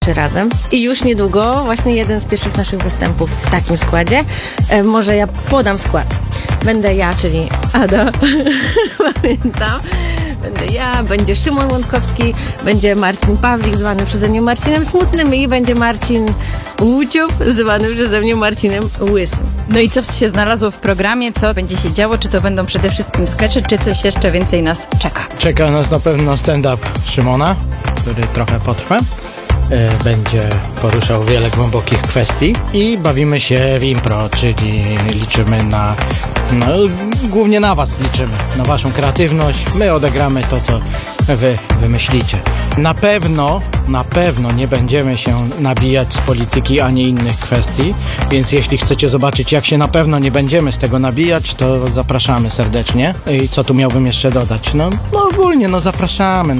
3 razem. I już niedługo właśnie jeden z pierwszych naszych występów w takim składzie. Może ja podam skład. Będę ja, czyli Ada, pamiętam. Będę ja, będzie Szymon Łądkowski, będzie Marcin Pawlik, zwany przeze mnie Marcinem Smutnym i będzie Marcin Łuciów, zwany przeze mnie Marcinem Łysym. No i co się znalazło w programie, co będzie się działo? Czy to będą przede wszystkim skecze, czy coś jeszcze więcej nas czeka? Czeka nas na pewno stand-up Szymona, który trochę potrwa. Będzie poruszał wiele głębokich kwestii i bawimy się w impro, czyli liczymy głównie na was liczymy, na waszą kreatywność. My odegramy to, co wy wymyślicie. Na pewno nie będziemy się nabijać z polityki ani innych kwestii, więc jeśli chcecie zobaczyć, jak się na pewno nie będziemy z tego nabijać, to zapraszamy serdecznie. I co tu miałbym jeszcze dodać? No ogólnie, zapraszamy.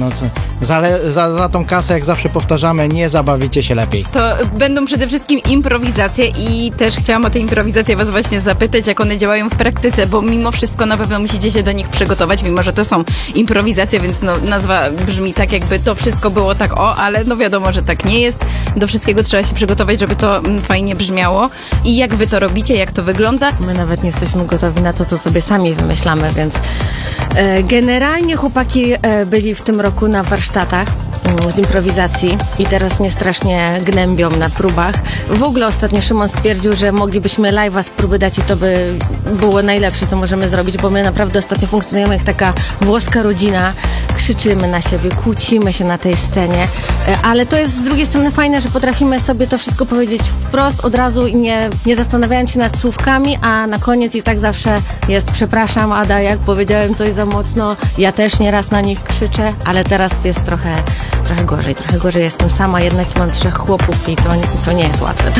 Za tą kasę, jak zawsze powtarzamy, nie zabawicie się lepiej. To będą przede wszystkim improwizacje i też chciałam o te improwizacje was właśnie zapytać, jak one działają w praktyce, bo mimo wszystko na pewno musicie się do nich przygotować, mimo że to są improwizacje, więc nazwa brzmi tak, jakby to wszystko było tak ale wiadomo, że tak nie jest. Do wszystkiego trzeba się przygotować, żeby to fajnie brzmiało. I jak wy to robicie, jak to wygląda? My nawet nie jesteśmy gotowi na to, co sobie sami wymyślamy, więc generalnie chłopaki byli w tym roku na warsztatach z improwizacji i teraz mnie strasznie gnębią na próbach. W ogóle ostatnio Szymon stwierdził, że moglibyśmy live'a z próby dać i to by było najlepsze, co możemy zrobić, bo my naprawdę ostatnio funkcjonujemy jak taka włoska rodzina. Krzyczymy na siebie, kłócimy się na tej scenie, ale to jest z drugiej strony fajne, że potrafimy sobie to wszystko powiedzieć wprost, od razu i nie zastanawiając się nad słówkami, a na koniec i tak zawsze jest przepraszam Ada, jak powiedziałem coś za mocno, ja też nieraz na nich krzyczę, ale teraz jest trochę gorzej jestem sama, jednak mam 3 chłopów i to nie jest łatwe.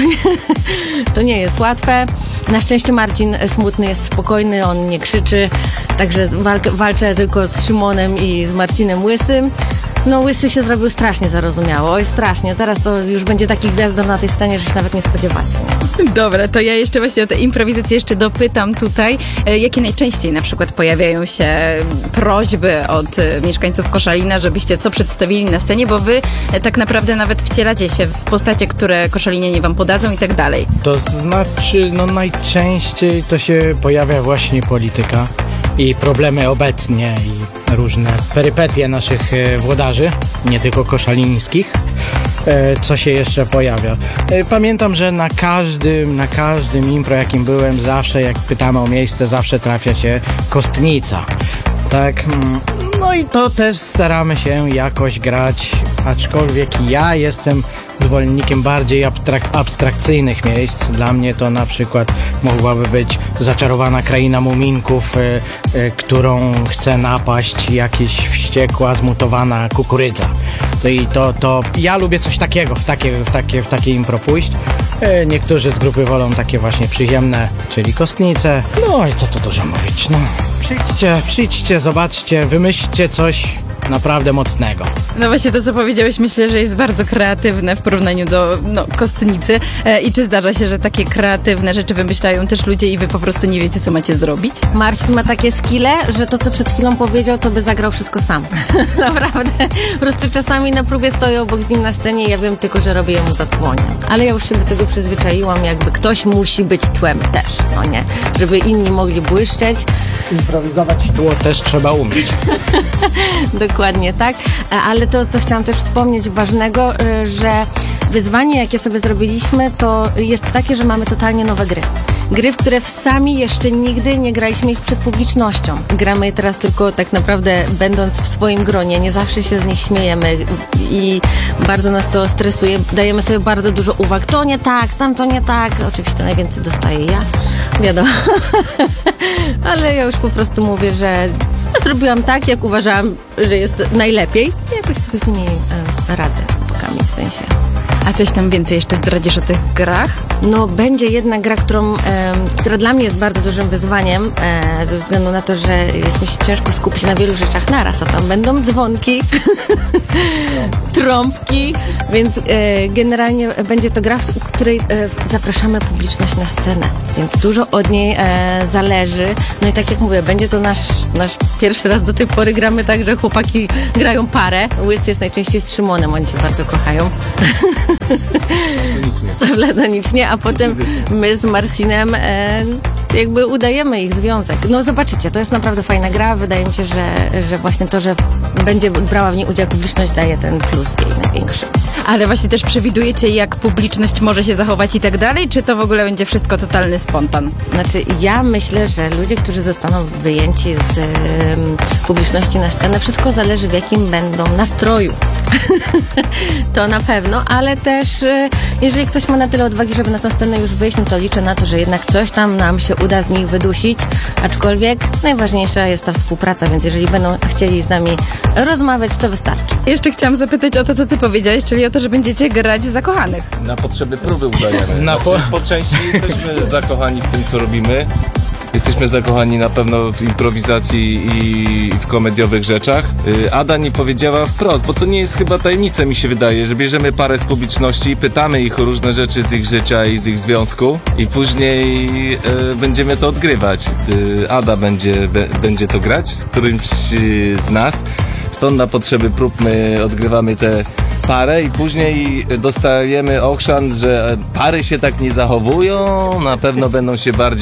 To nie jest łatwe. Na szczęście Marcin Smutny jest spokojny, on nie krzyczy, także walczę tylko z Szymonem i z Marcinem Łysym. Łysy się zrobił strasznie zarozumiało. Oj, strasznie. Teraz to już będzie taki gwiazdor na tej scenie, że się nawet nie spodziewacie. Nie? Dobra, to ja jeszcze właśnie o te improwizacje jeszcze dopytam tutaj. Jakie najczęściej na przykład pojawiają się prośby od mieszkańców Koszalina, żebyście co przedstawili na scenie, bo wy tak naprawdę nawet wcielacie się w postacie, które koszalinianie wam podadzą i tak dalej. To znaczy, najczęściej to się pojawia właśnie polityka i problemy obecnie i różne perypetie naszych włodarzy, nie tylko koszalińskich. Co się jeszcze pojawia? Pamiętam, że na każdym impro, jakim byłem, zawsze jak pytamy o miejsce, zawsze trafia się kostnica. Tak, i to też staramy się jakoś grać, aczkolwiek ja jestem zwolennikiem bardziej abstrakcyjnych miejsc. Dla mnie to na przykład mogłaby być zaczarowana kraina muminków, którą chce napaść jakaś wściekła, zmutowana kukurydza. To ja lubię coś takiego, w takie impro pójść. Niektórzy z grupy wolą takie właśnie przyziemne, czyli kostnice. I co tu dużo mówić, Przyjdźcie, zobaczcie, wymyślcie coś naprawdę mocnego. Właśnie to, co powiedziałeś, myślę, że jest bardzo kreatywne w porównaniu do kostnicy. I czy zdarza się, że takie kreatywne rzeczy wymyślają też ludzie i wy po prostu nie wiecie, co macie zrobić? Marcin ma takie skille, że to, co przed chwilą powiedział, to by zagrał wszystko sam. Naprawdę. Po prostu czasami na próbie stoję obok z nim na scenie i ja wiem tylko, że robię mu zatłonie. Ale ja już się do tego przyzwyczaiłam, jakby ktoś musi być tłem też, nie? Żeby inni mogli błyszczeć. Improwizować tło też trzeba umieć. Dokładnie tak, ale to, co chciałam też wspomnieć ważnego, że wyzwanie, jakie sobie zrobiliśmy, to jest takie, że mamy totalnie nowe gry. Gry, w które sami jeszcze nigdy nie graliśmy ich przed publicznością. Gramy je teraz tylko tak naprawdę będąc w swoim gronie. Nie zawsze się z nich śmiejemy i bardzo nas to stresuje. Dajemy sobie bardzo dużo uwag. To nie tak, tamto nie tak. Oczywiście najwięcej dostaję ja. Wiadomo. Ale ja już po prostu mówię, że zrobiłam tak, jak uważałam, że jest najlepiej. I jakoś sobie z nimi radzę z chłopakami, w sensie. A coś tam więcej jeszcze zdradzisz o tych grach? Będzie jedna gra, która dla mnie jest bardzo dużym wyzwaniem, ze względu na to, że jest mi się ciężko skupić na wielu rzeczach naraz, a tam będą dzwonki, trąbki, więc generalnie będzie to gra, w której zapraszamy publiczność na scenę, więc dużo od niej zależy. I tak jak mówię, będzie to nasz pierwszy raz do tej pory gramy tak, że chłopaki grają parę. Łysy jest najczęściej z Szymonem, oni się bardzo kochają. kochają. Platonicznie, a potem my z Marcinem jakby udajemy ich związek. No zobaczycie, to jest naprawdę fajna gra. Wydaje mi się, że właśnie to, że będzie brała w niej udział publiczność, daje ten plus jej największy. Ale właśnie też przewidujecie, jak publiczność może się zachować i tak dalej, czy to w ogóle będzie wszystko totalny spontan? Znaczy, ja myślę, że ludzie, którzy zostaną wyjęci z publiczności na scenę, wszystko zależy, w jakim będą nastroju. To na pewno, ale też jeżeli ktoś ma na tyle odwagi, żeby na tę scenę już wyjść, no to liczę na to, że jednak coś tam nam się uda z nich wydusić, aczkolwiek najważniejsza jest ta współpraca, więc jeżeli będą chcieli z nami rozmawiać, to wystarczy. Jeszcze chciałam zapytać o to, co ty powiedziałeś, czyli o to, że będziecie grać zakochanych. Na potrzeby próby udajemy. Po części jesteśmy zakochani w tym, co robimy. Jesteśmy zakochani na pewno w improwizacji i w komediowych rzeczach. Ada nie powiedziała wprost, bo to nie jest chyba tajemnica, mi się wydaje, że bierzemy parę z publiczności, pytamy ich o różne rzeczy z ich życia i z ich związku i później będziemy to odgrywać. Ada będzie to grać z którymś z nas. Stąd na potrzeby prób my odgrywamy tę parę i później dostajemy ochrzan, że pary się tak nie zachowują, na pewno będą się bardziej